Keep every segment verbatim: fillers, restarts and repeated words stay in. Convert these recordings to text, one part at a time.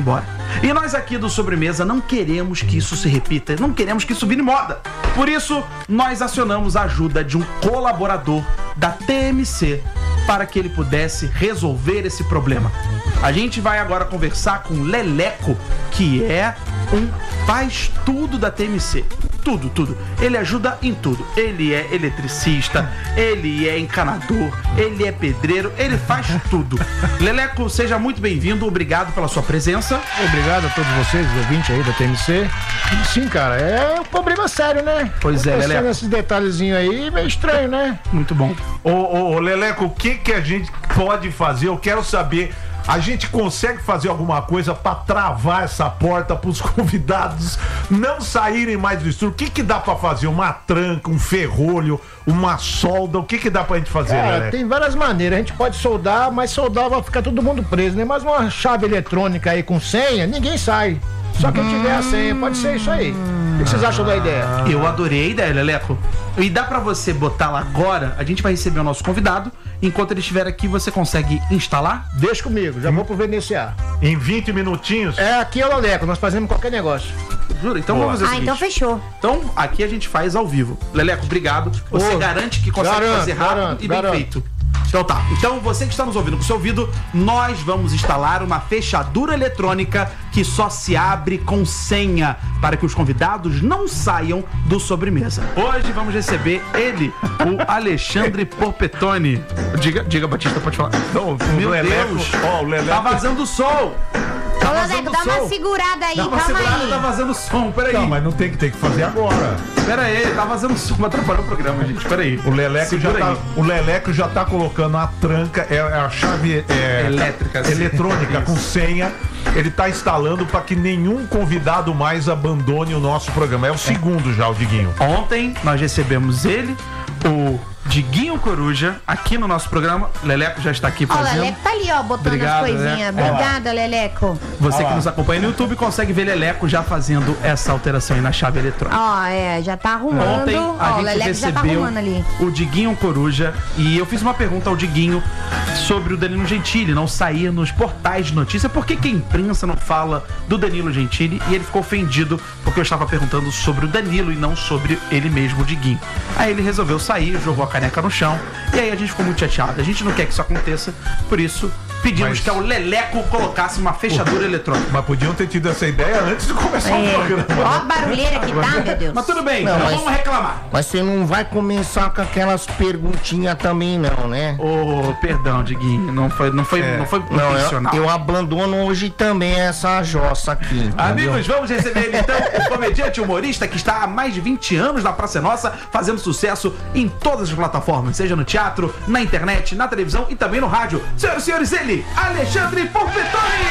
embora. E nós aqui do Sobremesa não queremos que isso se repita, não queremos que isso vire moda. Por isso, nós acionamos a ajuda de um colaborador da T M C para que ele pudesse resolver esse problema. A gente vai agora conversar com o Leleco, que é um faz tudo da T M C. Tudo, tudo. Ele ajuda em tudo. Ele é eletricista, ele é encanador, ele é pedreiro, ele faz tudo. Leleco, seja muito bem-vindo, obrigado pela sua presença. Obrigado a todos vocês, os ouvintes aí da T M C. Sim, cara, é um problema sério, né? Pois é, Leleco. Esses detalhezinhos aí, meio estranho, né? Muito bom. Ô, ô, ô, Leleco, o que que a gente pode fazer? Eu quero saber... A gente consegue fazer alguma coisa pra travar essa porta pros convidados não saírem mais do estúdio? O que que dá pra fazer? Uma tranca, um ferrolho, uma solda? O que que dá pra gente fazer, Cara, Leleco? tem várias maneiras. A gente pode soldar, mas soldar vai ficar todo mundo preso, né? Mas uma chave eletrônica aí com senha, ninguém sai. Só quem tiver a senha, pode ser isso aí. O que vocês acham da ideia? Eu adorei a ideia, Leleco. E dá pra você botar lá agora, a gente vai receber o nosso convidado. Enquanto ele estiver aqui, você consegue instalar? Deixa comigo, já vou providenciar. Em vinte minutinhos? É, aqui é o Leleco, nós fazemos qualquer negócio. Jura? Então Boa. vamos fazer o Ah, seguinte. então fechou. Então, aqui a gente faz ao vivo. Leleco, obrigado. Você Ô, garante que consegue garanto, fazer rápido garanto, e bem garanto. feito. Então tá. Então, você que está nos ouvindo com o seu ouvido, nós vamos instalar uma fechadura eletrônica que só se abre com senha para que os convidados não saiam do Sobremesa. Hoje vamos receber ele, o Alexandre Porpetone. Diga, diga, Batista, pode falar. Não, Meu o Leleco, Deus. ó, o Leleco... Tá vazando som. Tá Ô, vazando Leleco, dá som. uma segurada aí, Dá uma calma segurada, aí. tá vazando som. Peraí. Não, mas não tem que, tem que fazer agora. Pera aí, tá vazando som, atrapalhou o programa, gente. Pera aí. O Leleco, já Segura tá, aí. o Leleco já tá colocando a tranca, é, é a chave é, Elétrica, sim. eletrônica Isso. com senha. Ele tá instalando para que nenhum convidado mais abandone o nosso programa. É o segundo já, o Diguinho. Ontem nós recebemos ele, o Diguinho Coruja, aqui no nosso programa. Leleco já está aqui Ó, o fazendo. Leleco tá ali, ó, botando Obrigado, as coisinhas. Leleco. Obrigada, Leleco. Você que nos acompanha no YouTube consegue ver Leleco já fazendo essa alteração aí na chave eletrônica. Ó, é, já tá arrumando. Ontem a Ó, o gente Leleco já tá recebeu arrumando ali. o Diguinho Coruja e eu fiz uma pergunta ao Diguinho sobre o Danilo Gentili não sair nos portais de notícia. Por que que a imprensa não fala do Danilo Gentili? E ele ficou ofendido porque eu estava perguntando sobre o Danilo e não sobre ele mesmo, o Diguinho. Aí ele resolveu sair, jogou a caneca no chão e aí a gente ficou muito chateado. A gente não quer que isso aconteça, por isso pedimos Mas- que o Leleco colocasse uma fechadura eletrônica. Mas podiam ter tido essa ideia antes de começar o É. programa. Ó a barulheira que tá, meu Deus. Mas tudo bem, Não, não mas- vamos reclamar. Mas você não vai começar com aquelas perguntinhas também, não, né? Ô, perdão, Diguinho, não foi, não foi, É. não foi Não, eu, intencional. eu abandono hoje também essa jossa aqui. entendeu? Amigos, vamos receber ele, então o comediante humorista que está há mais de vinte anos na Praça é Nossa, fazendo sucesso em todas as plataformas, seja no teatro, na internet, na televisão e também no rádio. Senhoras e senhores, ele, Alexandre Porpetone!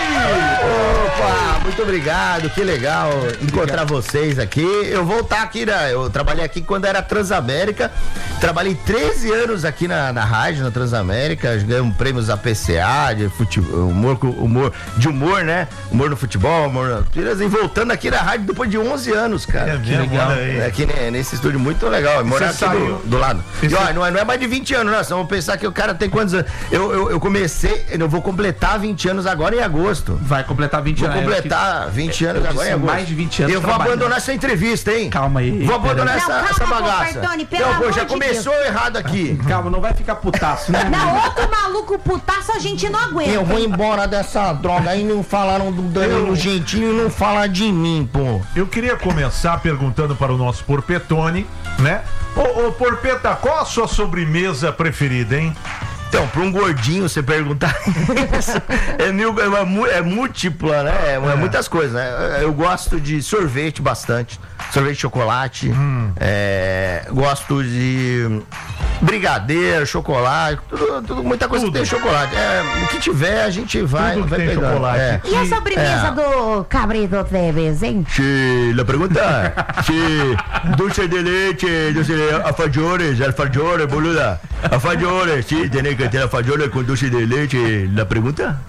Opa, muito obrigado, que legal encontrar vocês aqui. Eu vou estar aqui, né? Eu trabalhei aqui quando era Transamérica, trabalhei treze anos aqui na, na rádio, na Transamérica, ganhamos prêmios A P C A de futebol, humor, com- humor, de humor, né? Humor no futebol, humor na... E voltando aqui na rádio depois de onze anos, cara. É mesmo? Olha aí. É aqui né, nesse estúdio muito legal, morar aqui saiu? do, do lado. E E, você- ó, não, é, não é mais de vinte anos, não. Só vamos pensar que o cara tem quantos anos? Eu, eu, eu comecei, eu vou completar vinte anos agora em agosto. Vai completar vinte Vou anos. completar vinte anos eu agora em disse agosto. mais de vinte anos Eu vou trabalhando. abandonar essa entrevista, hein? Calma aí, Vou abandonar peraí. essa, Não, essa calma, bagaça. Porpetone, pelo Não, pô, amor já de começou errado aqui. Calma, não vai ficar putaço, né? Não, outro maluco putaço a gente não aguenta. Eu vou embora dessa droga aí, não falaram do Danilo Gentili e não falar de mim, pô. Eu queria começar perguntando para o nosso Porpetone, né? Ô, ô Porpeta, qual a sua sobremesa preferida, hein? Então, pra um gordinho você perguntar isso, é, mil, é, mu- é múltipla, né? É, é muitas coisas, né? Eu gosto de sorvete bastante. Sorvete de chocolate. Hum. É, gosto de brigadeiro, chocolate, tudo, tudo- muita coisa Tudo. que tem chocolate. É, o que tiver, a gente vai. Tudo que vai tem pegando. chocolate. É. E a sobremesa É. do cabrito Teves, hein? Se la pregunta, se dulce de leche, dulce de alfajores, alfajores, boluda, alfajores, sí, tiene que ter alfajores com dulce de leche, la pregunta?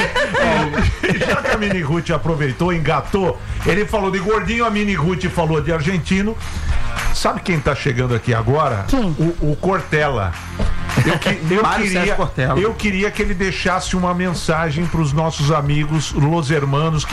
Já que a Mini Ruth aproveitou, engatou, ele falou de gordinho, a Mini Ruth falou de argentino. Sabe quem tá chegando aqui agora? Quem? O, o Cortella. Eu, que- eu Mário Sérgio queria, Cortella. eu queria que ele deixasse uma mensagem para os nossos amigos, los hermanos, que